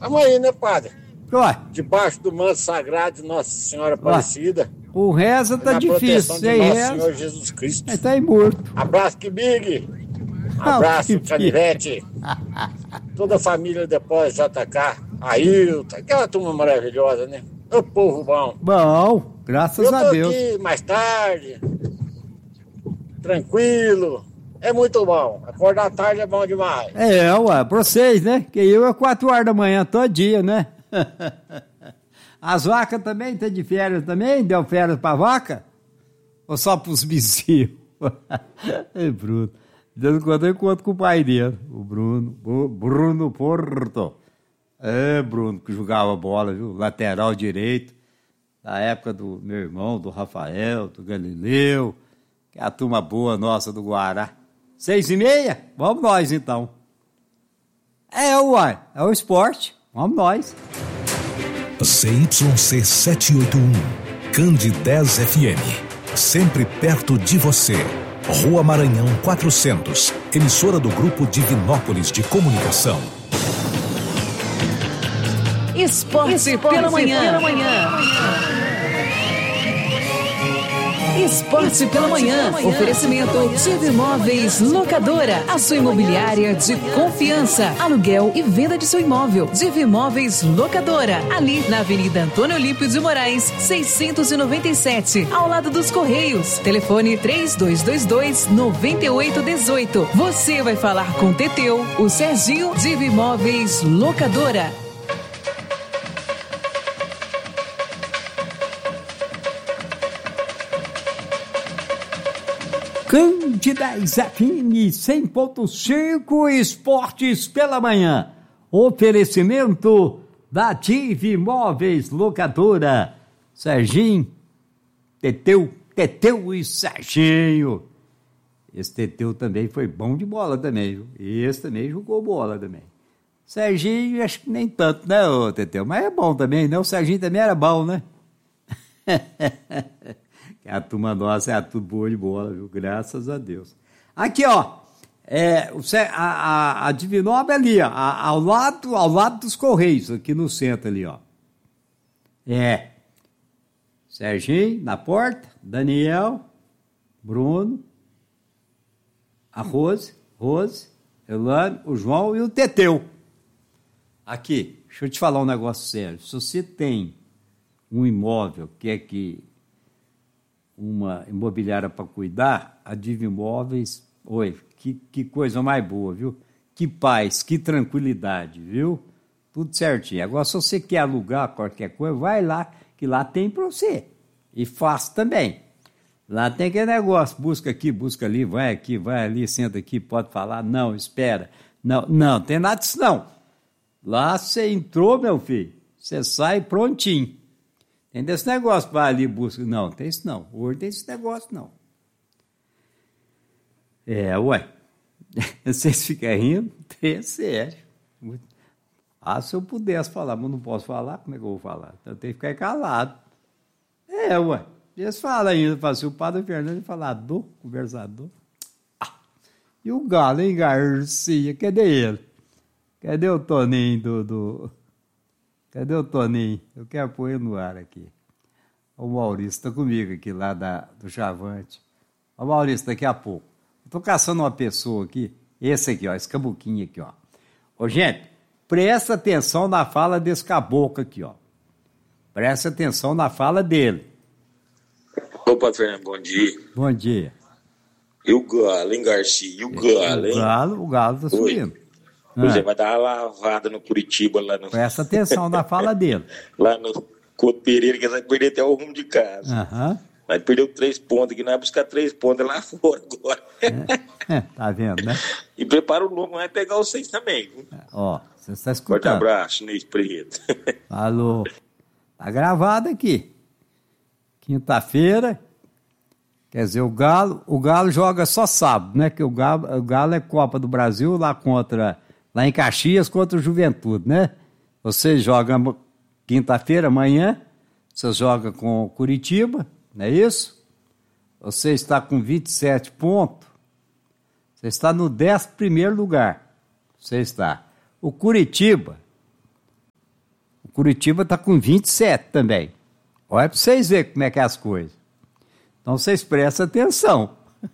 Vamos aí, né, padre? Ué. Debaixo do manto sagrado de Nossa Senhora Aparecida. O reza tá difícil, sem Nosso reza. Senhor Jesus Cristo. Ele tá aí morto. Abraço, Kibig. Abraço, Canivete. Toda a família depois, JK, Ailton, aquela turma maravilhosa, né? O povo bom. Bom, graças a Deus. Eu tô aqui mais tarde, tranquilo. É muito bom. Acordar tarde é bom demais. Ué, pra vocês, né? Que eu é 4 horas da manhã todo dia, né? As vacas também estão de férias também? Deu férias pra vaca? Ou só pros vizinhos? É Bruno. De vez em quando eu encontro com o pai dele, o Bruno Porto. Bruno, que jogava bola, viu? Lateral direito. Da época do meu irmão, do Rafael, do Galileu. Que é a turma boa nossa do Guará. 6h30? Vamos nós, então. Uai, é o esporte. Vamos nós. ZYC 781, Candidez FM. Sempre perto de você. Rua Maranhão 400. Emissora do Grupo Divinópolis de Comunicação. Esporte pela manhã. Esporte pela manhã. Oferecimento Divi Imóveis Locadora. A sua imobiliária de confiança. Aluguel e venda de seu imóvel. Divi Imóveis Locadora. Ali na Avenida Antônio Olímpio de Moraes, 697. Ao lado dos Correios. Telefone 3222-9818. Você vai falar com o Teteu, o Serginho. Divi Imóveis Locadora. Candidez FM 100.5 Esportes pela manhã. Oferecimento da Divi Imóveis Locadora. Serginho, Teteu e Serginho. Esse Teteu também foi bom de bola também, viu? Esse também jogou bola também. Serginho, acho que nem tanto, né, ô Teteu? Mas é bom também, né? O Serginho também era bom, né? A turma nossa é tudo boa de bola, viu? Graças a Deus. Aqui, ó, a Divinópolis ali, ó, ao lado dos Correios, aqui no centro ali, ó. Serginho, na porta, Daniel, Bruno, a Rose, Elane, o João e o Teteu. Aqui, deixa eu te falar um negócio sério. Se você tem um imóvel que é que uma imobiliária para cuidar, a Divi Imóveis, que coisa mais boa, viu? Que paz, que tranquilidade, viu? Tudo certinho. Agora, se você quer alugar qualquer coisa, vai lá, que lá tem para você. E fácil também. Lá tem aquele negócio, busca aqui, busca ali, vai aqui, vai ali, senta aqui, pode falar, não, espera. Não, tem nada disso não. Lá você entrou, meu filho, você sai prontinho. Tem desse negócio, vai ali, busca. Não, tem isso não. Hoje tem esse negócio não. Vocês ficam rindo? É sério. Se eu pudesse falar, mas não posso falar, como é que eu vou falar? Então eu tenho que ficar calado. Eles falam ainda, se o padre Fernando falador, conversador. E o Galo, hein, Garcia? Cadê ele? Cadê o Toninho Cadê o Toninho? Eu quero pôr ele no ar aqui. O Maurício está comigo aqui, lá do Chavante. O Maurício, daqui a pouco. Estou caçando uma pessoa aqui. Esse aqui, ó, esse cabuquinho aqui, ó. Ô, gente, presta atenção na fala desse caboclo aqui, ó. Presta atenção na fala dele. Opa, Fernando, bom dia. Bom dia. E o Galo, hein, Garcia? E o Galo, hein? O Galo tá subindo. Pois vai dar uma lavada no Curitiba lá no... Presta atenção na fala dele. Lá no Couto Pereira, que vai perder até o rumo de casa. Vai perder 3 pontos aqui, não vai buscar 3 pontos lá fora agora. Tá vendo, né? E prepara o lobo, vai pegar vocês também. Você está escutando. Forte abraço, Ney Preto. Falou. Tá gravado aqui. Quinta-feira, quer dizer, o Galo joga só sábado, né? Que o Galo é Copa do Brasil lá em Caxias contra o Juventude, né? Você joga quinta-feira, amanhã, você joga com Curitiba, não é isso? Você está com 27 pontos, você está no 11º lugar, você está. O Curitiba Curitiba está com 27 também. Olha para vocês verem como é que é as coisas. Então vocês prestem atenção.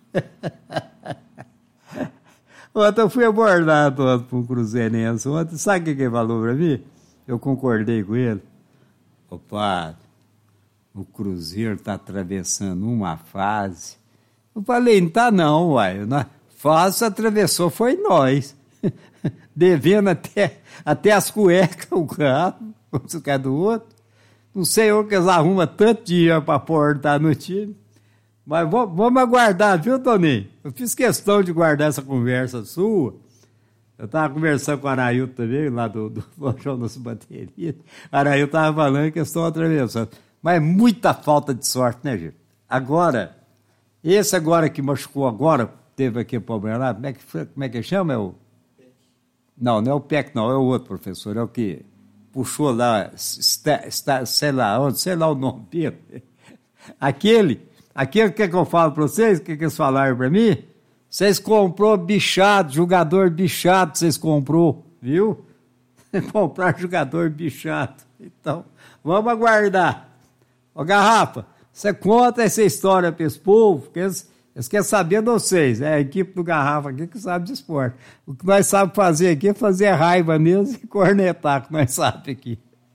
Ontem eu fui abordado por um cruzeirense. Ontem, sabe o que ele falou para mim? Eu concordei com ele. Ô padre, o Cruzeiro está atravessando uma fase. Eu falei, não tá não, uai. Fase atravessou foi nós. Devendo até as cuecas o carro, um cara do outro. Não sei o que eles arrumam tanto dinheiro para aportar no time. Mas vamos aguardar, viu, Toninho? Eu fiz questão de guardar essa conversa sua. Eu estava conversando com o Arailton também, lá do Lojão das Baterias. O Arailton estava falando que estão atravessando. Mas é muita falta de sorte, né, gente? Agora, esse agora que machucou agora, teve aqui problema lá, como é que chama? Não é o PEC, não, é o outro professor, é o que puxou lá, sei lá o nome dele. Aquele que eu falo para vocês, o que eles falaram para mim? Vocês comprou bichado, jogador bichado, vocês comprou, viu? Comprar jogador bichado. Então, vamos aguardar. Ô, Garrafa, você conta essa história para esse povo, porque eles querem saber de vocês. É a equipe do Garrafa aqui que sabe de esporte. O que nós sabemos fazer aqui é fazer raiva mesmo e cornetar, que nós sabemos aqui.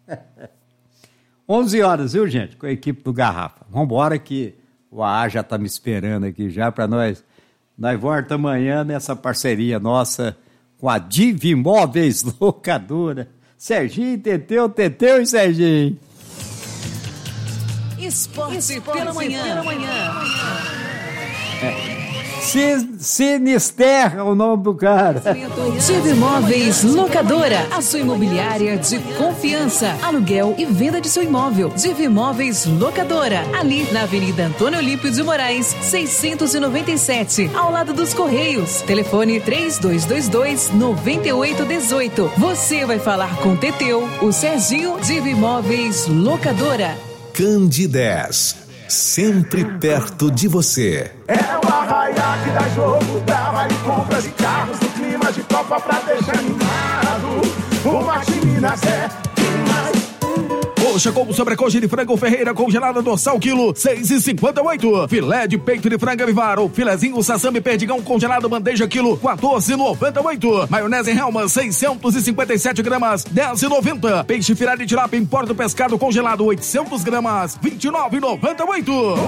11 horas, viu, gente, com a equipe do Garrafa. Vamos embora que o AA já está me esperando aqui já para nós. Nós voltamos amanhã nessa parceria nossa com a Diva Imóveis Locadora. Serginho, Teteu e Serginho. Esporte pela manhã. Sinisterra é o nome do cara. Diva Imóveis Locadora, a sua imobiliária de confiança. Aluguel e venda de seu imóvel. Diva Imóveis Locadora, ali na Avenida Antônio Olímpio de Moraes, 697, ao lado dos Correios. Telefone 3222-9818. Você vai falar com o Teteu, o Serginho. Diva Imóveis Locadora. Candidez, sempre perto de você. É o arraiá que dá jogo, dá vale compras de carros, no clima de Copa pra deixar animado. O Martim Minas é demais. Coxa com sobrecoxa de frango Ferreira congelada dorsal quilo 6,58. Filé de peito de frango Vivaro, filezinho sassami perdigão congelado bandeja quilo 14,98. Maionese em Helma 657 gramas 10,90. Peixe filé de tilápia em Porto Pescado congelado 800 gramas 29,98.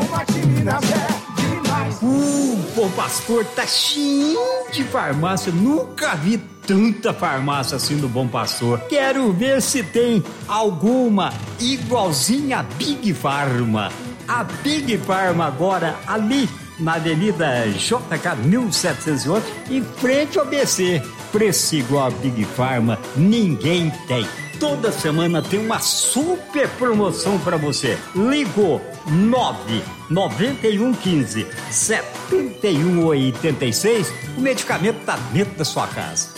Bom Pastor tá cheio de farmácia, nunca vi tanta farmácia assim do Bom Pastor. Quero ver se tem alguma igualzinha a Big Pharma. A Big Pharma agora ali na Avenida JK 1708, em frente ao ABC. Preço igual a Big Pharma, ninguém tem. Toda semana tem uma super promoção para você. Ligou 99115 7186. O medicamento tá dentro da sua casa.